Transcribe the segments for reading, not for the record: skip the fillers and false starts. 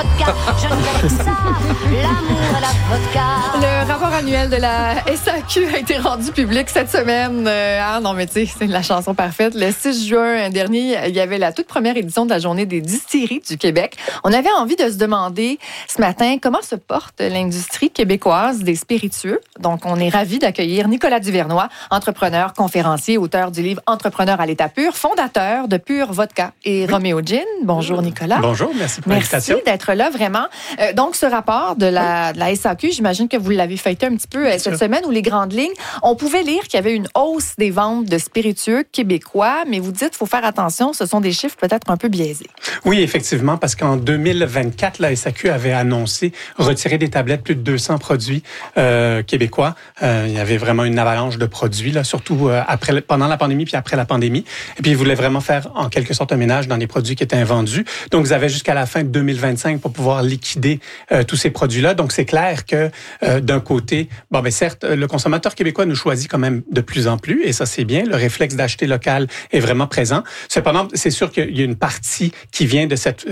Je ne sais ça, l'amour et la vodka. Le rapport annuel de la SAQ a été rendu public cette semaine. Non, mais tu sais, c'est la chanson parfaite. Le 6 juin dernier, il y avait la toute première édition de la Journée des distilleries du Québec. On avait envie de se demander ce matin comment se porte l'industrie québécoise des spiritueux. Donc, on est ravis d'accueillir Nicolas Duvernois, entrepreneur, conférencier, auteur du livre Entrepreneur à l'état pur, fondateur de Pure Vodka et Romeo Gin. Bonjour, Nicolas. Bonjour, merci pour l'invitation. Merci d'être là, vraiment. Donc, ce rapport de la SAQ, j'imagine que vous l'avez feuilleté un petit peu cette semaine, où les grandes lignes, on pouvait lire qu'il y avait une hausse des ventes de spiritueux québécois, mais vous dites qu'il faut faire attention, ce sont des chiffres peut-être un peu biaisés. Oui, effectivement, parce qu'en 2024, la SAQ avait annoncé retirer des tablettes plus de 200 produits québécois. Il y avait vraiment une avalanche de produits, là, surtout pendant la pandémie puis après la pandémie. Et puis, ils voulaient vraiment faire, en quelque sorte, un ménage dans les produits qui étaient invendus. Donc, ils avaient jusqu'à la fin de 2025 pour pouvoir liquider tous ces produits-là. Donc, c'est clair que d'un côté, certes, le consommateur québécois nous choisit quand même de plus en plus, et ça, c'est bien. Le réflexe d'acheter local est vraiment présent. Cependant, c'est sûr qu'il y a une partie qui vient de cette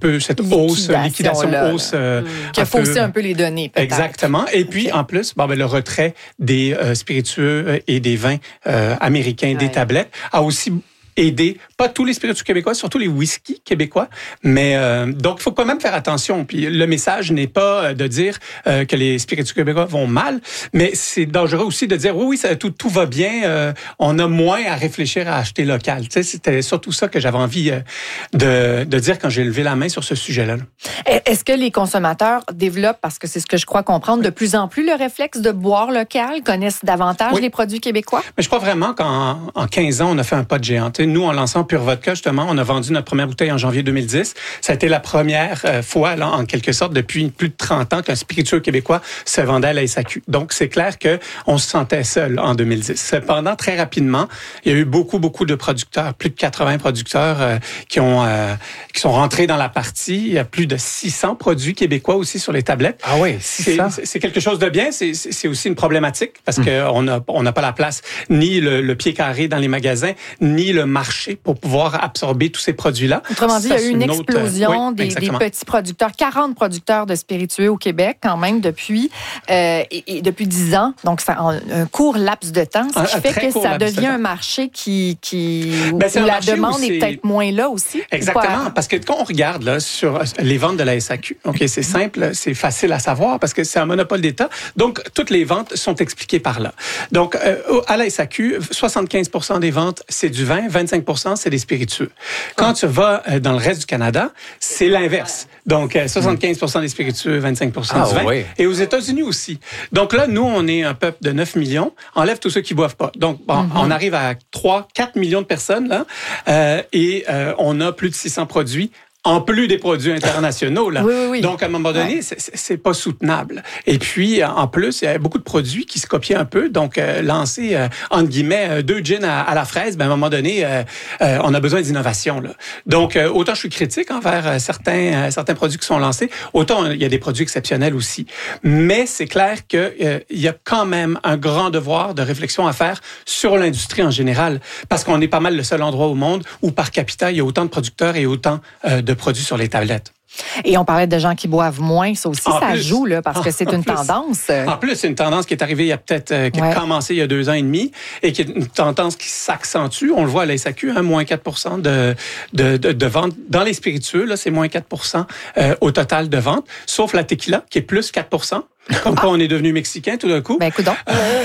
liquidation hausse. Qui a faussé un peu les données, peut-être. Exactement. Et puis, en plus, le retrait des spiritueux et des vins américains des tablettes a aussi aider, pas tous les spiritueux québécois, surtout les whisky québécois, mais donc il faut quand même faire attention. Puis le message n'est pas de dire que les spiritueux québécois vont mal, mais c'est dangereux aussi de dire oui, tout va bien, on a moins à réfléchir à acheter local. Tu sais, c'était surtout ça que j'avais envie de dire quand j'ai levé la main sur ce sujet-là. Est-ce que les consommateurs développent, parce que c'est ce que je crois comprendre, de plus en plus le réflexe de boire local, connaissent davantage les produits québécois? Mais je crois vraiment qu'en 15 ans, on a fait un pas de géant. Nous, en lançant Pure Vodka, justement, on a vendu notre première bouteille en janvier 2010. Ça a été la première fois, là, en quelque sorte, depuis plus de 30 ans qu'un spiritueux québécois se vendait à la SAQ. Donc, c'est clair qu'on se sentait seul en 2010. Cependant, très rapidement, il y a eu beaucoup de producteurs, plus de 80 producteurs qui sont rentrés dans la partie. Il y a plus de 600 produits québécois aussi sur les tablettes. Ah oui, 600. C'est quelque chose de bien. C'est aussi une problématique parce qu'on n'a pas la place, ni le pied carré dans les magasins, ni le marché pour pouvoir absorber tous ces produits-là. Autrement dit, il y a eu une explosion des petits producteurs, 40 producteurs de spiritueux au Québec quand même depuis 10 ans. Donc, ça, un court laps de temps, ce qui fait que ça devient un marché où la demande est peut-être moins là aussi. Exactement, parce que quand on regarde là, sur les ventes de la SAQ, c'est simple, c'est facile à savoir parce que c'est un monopole d'État. Donc, toutes les ventes sont expliquées par là. Donc, à la SAQ, 75% des ventes, c'est du vin, 25%, c'est des spiritueux. Quand tu vas dans le reste du Canada, c'est l'inverse. Donc, 75% des spiritueux, 25% du vin. Oui. Et aux États-Unis aussi. Donc là, nous, on est un peuple de 9 millions. Enlève tous ceux qui boivent pas. Donc, on arrive à 3-4 millions de personnes, là. Et on a plus de 600 produits. En plus des produits internationaux, là. Oui. Donc, à un moment donné, c'est pas soutenable. Et puis, en plus, il y a beaucoup de produits qui se copiaient un peu. Donc, lancer, entre guillemets, 2 gins à la fraise, à un moment donné, on a besoin d'innovation, là. Donc, autant je suis critique envers certains produits qui sont lancés, autant il y a des produits exceptionnels aussi. Mais c'est clair qu'il y a quand même un grand devoir de réflexion à faire sur l'industrie en général. Parce qu'on est pas mal le seul endroit au monde où, par capita, il y a autant de producteurs et autant de produits sur les tablettes. Et on parlait de gens qui boivent moins. Ça aussi, ça joue, là, parce que c'est une tendance. En plus, c'est une tendance qui est arrivée il y a peut-être, qui a commencé il y a 2 ans et demi et qui est une tendance qui s'accentue. On le voit à la SAQ, moins 4% de ventes. Dans les spiritueux, là, c'est moins 4% au total de ventes, sauf la tequila, qui est plus 4%. Comme quoi on est devenu mexicain tout d'un coup. Ben, écoute donc.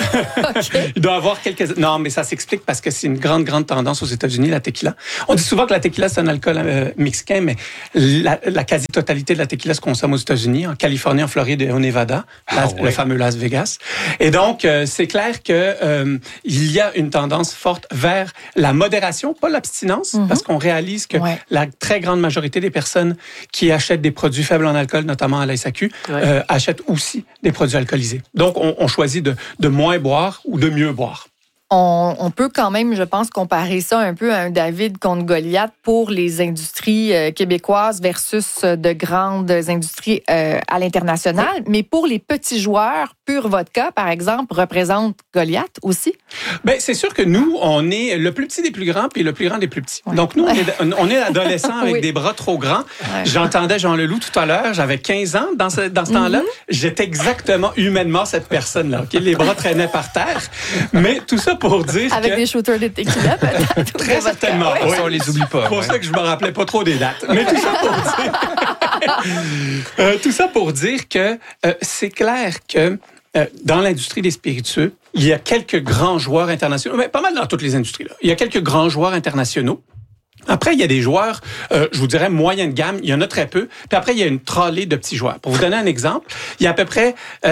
Il doit y avoir quelques... Non, mais ça s'explique parce que c'est une grande tendance aux États-Unis, la tequila. On dit souvent que la tequila, c'est un alcool mexicain, mais la quasi-totalité de la tequila se consomme aux États-Unis, en Californie, en Floride et au Nevada, le fameux Las Vegas. Et donc, c'est clair que il y a une tendance forte vers la modération, pas l'abstinence, parce qu'on réalise que la très grande majorité des personnes qui achètent des produits faibles en alcool, notamment à la SAQ, achètent aussi des produits alcoolisés. Donc, on choisit de moins boire ou de mieux boire. On peut quand même, je pense, comparer ça un peu à un David contre Goliath pour les industries québécoises versus de grandes industries à l'international. Oui. Mais pour les petits joueurs, Pure Vodka, par exemple, représente Goliath aussi? Bien, c'est sûr que nous, on est le plus petit des plus grands puis le plus grand des plus petits. Ouais. Donc, nous, on est adolescents avec des bras trop grands. Ouais. J'entendais Jean Leloup tout à l'heure. J'avais 15 ans dans ce temps-là. J'étais exactement humainement cette personne-là. Okay? Les bras traînaient par terre. Mais tout ça pour dire avec des shooters de tequila, peut-être. Très certainement. Oui. On les oublie pas. C'est pour ça que je me rappelais pas trop des dates. Mais tout ça pour dire... tout ça pour dire que c'est clair que dans l'industrie des spiritueux, il y a quelques grands joueurs internationaux, mais pas mal dans toutes les industries. Là. Il y a quelques grands joueurs internationaux. Après, il y a des joueurs, je vous dirais, moyenne de gamme. Il y en a très peu. Puis après, il y a une trolley de petits joueurs. Pour vous donner un exemple, il y a à peu près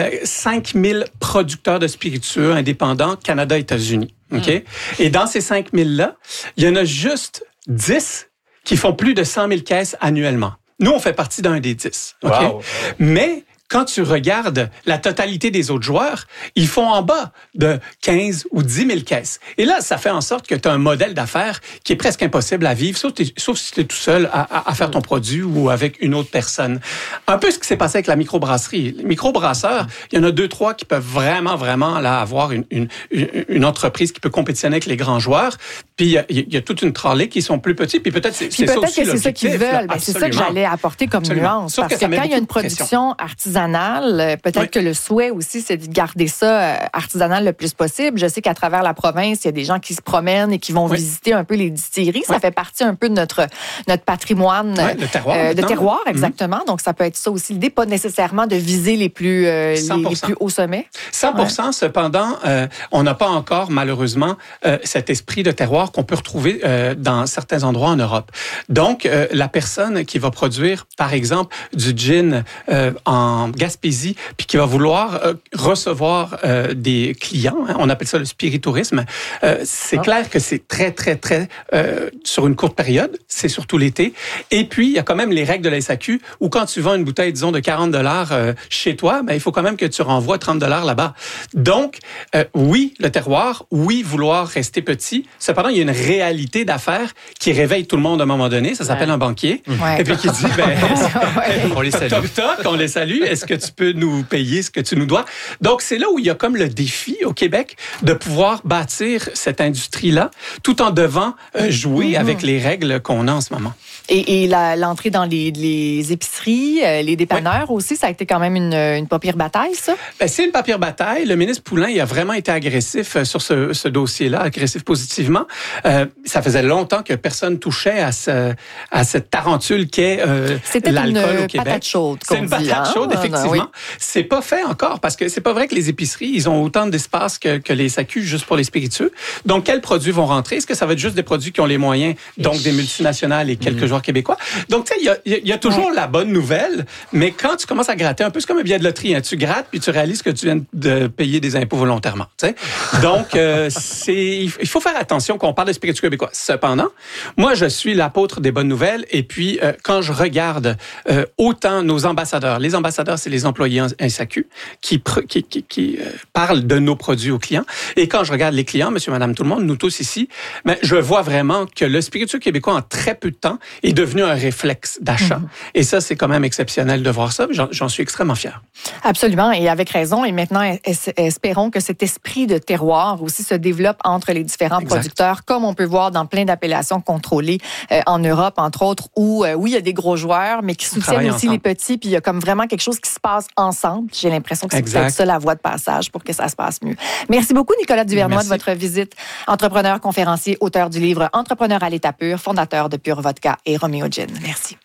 5000 producteurs de spiritueux indépendants Canada-États-Unis. OK? Et dans ces 5000-là, il y en a juste 10 qui font plus de 100 000 caisses annuellement. Nous, on fait partie d'un des 10. OK? Wow. Mais quand tu regardes la totalité des autres joueurs, ils font en bas de 15 ou 10 000 caisses. Et là, ça fait en sorte que tu as un modèle d'affaires qui est presque impossible à vivre, sauf si tu es tout seul à faire ton produit ou avec une autre personne. Un peu ce qui s'est passé avec la microbrasserie. Les microbrasseurs, il y en a 2-3 qui peuvent vraiment là, avoir une entreprise qui peut compétitionner avec les grands joueurs. Puis il y a toute une trolley qui sont plus petits. Puis peut-être c'est ça aussi que c'est ça qu'ils veulent. Ben, c'est ça que j'allais apporter comme nuance. Sauf parce que quand il y a une production artisanale, peut-être que le souhait aussi, c'est de garder ça artisanal le plus possible. Je sais qu'à travers la province, il y a des gens qui se promènent et qui vont visiter un peu les distilleries. Ça fait partie un peu de notre patrimoine de terroir, exactement. Donc, ça peut être ça aussi. L'idée, pas nécessairement de viser les plus hauts sommets. 100%. Cependant, on n'a pas encore, malheureusement, cet esprit de terroir qu'on peut retrouver dans certains endroits en Europe. Donc, la personne qui va produire, par exemple, du gin en Gaspésie, puis qui va vouloir recevoir des clients, hein, on appelle ça le spiritourisme, c'est clair que c'est très sur une courte période, c'est surtout l'été. Et puis, il y a quand même les règles de la SAQ, où quand tu vends une bouteille, disons, de $40 chez toi, ben, il faut quand même que tu renvoies $30 là-bas. Donc, oui, le terroir, oui, vouloir rester petit. Cependant, il y a une réalité d'affaires qui réveille tout le monde à un moment donné. Ça s'appelle un banquier. Ouais. Et puis qui dit, on les salue. On les salue. Est-ce que tu peux nous payer ce que tu nous dois? Donc, c'est là où il y a comme le défi au Québec de pouvoir bâtir cette industrie-là tout en devant jouer avec les règles qu'on a en ce moment. Et l'entrée dans les épiceries, les dépanneurs aussi, ça a été quand même une pas pire bataille, ça? Ben, c'est une pas pire bataille. Le ministre Poulin, il a vraiment été agressif sur ce dossier-là, agressif positivement. Ça faisait longtemps que personne touchait à cette tarentule qu'est l'alcool au Québec. C'était une patate chaude. C'est une patate chaude, effectivement. Oui. C'est pas fait encore parce que c'est pas vrai que les épiceries, ils ont autant d'espace que les SAQ juste pour les spiritueux. Donc, quels produits vont rentrer? Est-ce que ça va être juste des produits qui ont les moyens, donc des multinationales et quelques joueurs québécois? Donc, tu sais, il y a toujours la bonne nouvelle, mais quand tu commences à gratter, un peu, c'est comme un billet de loterie, hein, tu grattes puis tu réalises que tu viens de payer des impôts volontairement. Tu sais? Donc, il faut faire attention quand on parle de spiritueux québécois. Cependant, moi, je suis l'apôtre des bonnes nouvelles et puis, quand je regarde autant nos ambassadeurs, les ambassadeurs, c'est les employés en SAQ qui parlent de nos produits aux clients. Et quand je regarde les clients, monsieur, madame, tout le monde, nous tous ici, ben, je vois vraiment que le spiritueux québécois, en très peu de temps, est devenu un réflexe d'achat. Et ça, c'est quand même exceptionnel de voir ça. J'en suis extrêmement fier. Absolument. Et avec raison. Et maintenant, espérons que cet esprit de terroir aussi se développe entre les différents producteurs, comme on peut voir dans plein d'appellations contrôlées en Europe, entre autres, où, oui, il y a des gros joueurs, mais qui soutiennent aussi les petits. Puis il y a comme vraiment quelque chose qui se passe ensemble. J'ai l'impression que c'est peut-être ça la voie de passage pour que ça se passe mieux. Merci beaucoup, Nicolas Duvernois, de votre visite. Entrepreneur, conférencier, auteur du livre Entrepreneur à l'état pur, fondateur de Pure Vodka et Romeo Gin. Merci.